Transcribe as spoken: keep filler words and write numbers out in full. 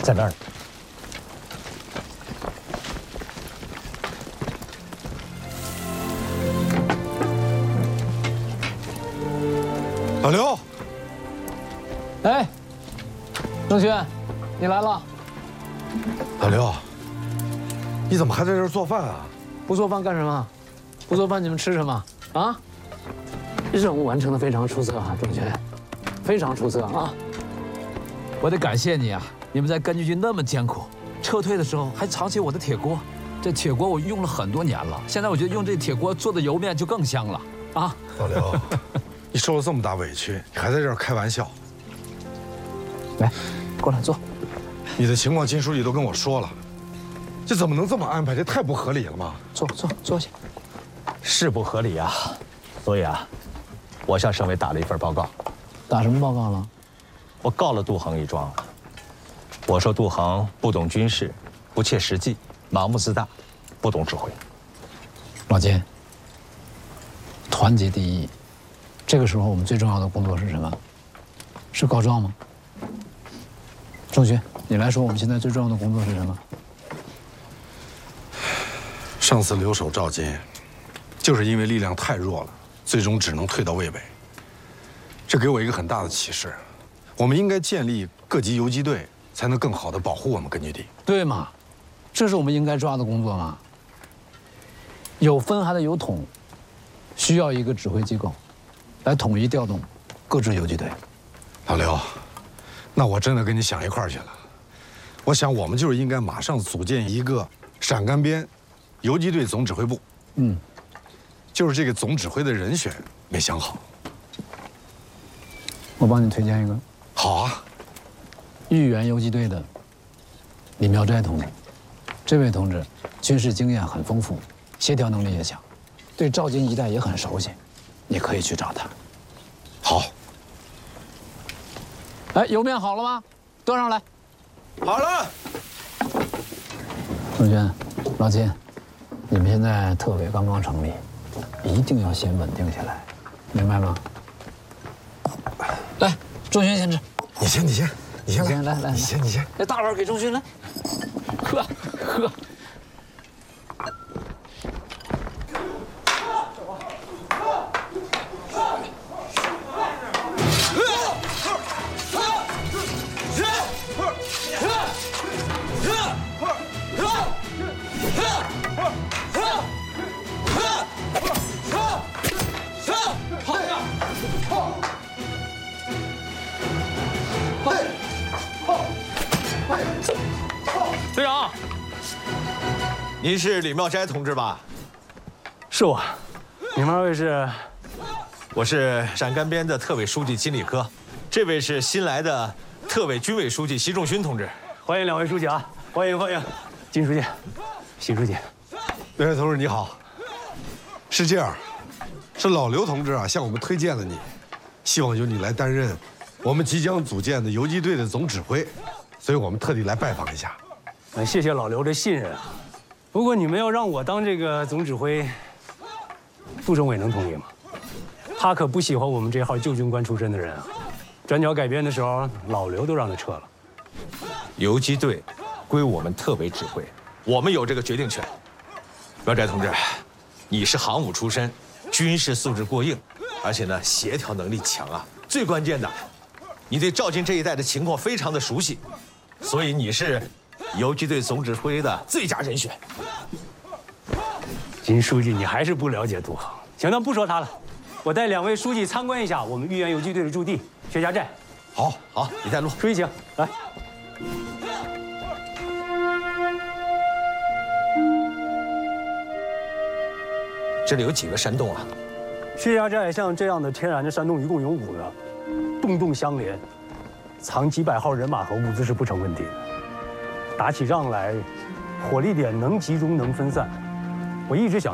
在那儿。 老刘， 哎，郑轩，你来了。 老刘，你怎么还在这儿做饭啊？ 不做饭干什么？不做饭你们吃什么啊？任务完成的非常出色啊，郑轩，非常出色啊！ 我得感谢你啊！你们在根据地那么艰苦，撤退的时候还藏起我的铁锅。这铁锅我用了很多年了，现在我觉得用这铁锅做的油面就更香了啊！ 老刘，你受了这么大委屈，你还在这儿开玩笑？ 来，过来坐。 你的情况金书记都跟我说了，这怎么能这么安排？这太不合理了嘛！ 坐坐坐下。 是不合理啊，所以啊，我向省委打了一份报告。 打什么报告了？ 我告了杜恒一桩。我说杜恒不懂军事，不切实际，盲目自大，不懂指挥。 老金，团结第一。这个时候我们最重要的工作是什么？是告状吗？郑勋，你来说，我们现在最重要的工作是什么？ 上次留守赵金，就是因为力量太弱了，最终只能退到渭北。这给我一个很大的启示，我们应该建立各级游击队，才能更好地保护我们根据地。 对嘛，这是我们应该抓的工作嘛。有分还得有统，需要一个指挥机构，来统一调动各支游击队。 老刘，那我真的跟你想一块儿去了。我想我们就是应该马上组建一个陕甘边游击队总指挥部。 嗯， 就是这个总指挥的人选没想好。 我帮你推荐一个。 好啊。 豫园游击队的李妙斋同志，这位同志军事经验很丰富，协调能力也强，对赵金一带也很熟悉，你可以去找他。 好。 哎，油面好了吗？端上来。 好了。 郑轩，老金，你们现在特委刚刚成立，一定要先稳定下来，明白吗？来，郑轩先吃。 你先，你先，你先来， 先来来， 你先，你先。 那大碗给郑轩来，喝喝。 队长，您是李妙斋同志吧？ 是我。你们二位是？ 我是陕甘边的特委书记金礼科，这位是新来的特委军委书记习仲勋同志。 欢迎两位书记啊！欢迎欢迎，金书记，习书记。 刘同志你好。是这样，是老刘同志啊向我们推荐了你，希望由你来担任我们即将组建的游击队的总指挥，所以我们特地来拜访一下。 呃，谢谢老刘的信任啊。不过你们要让我当这个总指挥，杜政委能同意吗？他可不喜欢我们这号旧军官出身的人啊。转角改编的时候，老刘都让他撤了。 游击队归我们特委指挥，我们有这个决定权。妙斋同志，你是航母出身，军事素质过硬，而且呢协调能力强啊。最关键的，你对赵金这一带的情况非常的熟悉，所以你是游击队总指挥的最佳人选。 金书记，你还是不了解杜恒。行，那不说他了，我带两位书记参观一下我们豫园游击队的驻地薛家寨。 好， 好，你带路。 书记请来。 这里有几个山洞啊？ 薛家寨像这样的天然的山洞一共有五个，洞洞相连，藏几百号人马和物资是不成问题的。打起仗来，火力点能集中能分散。我一直想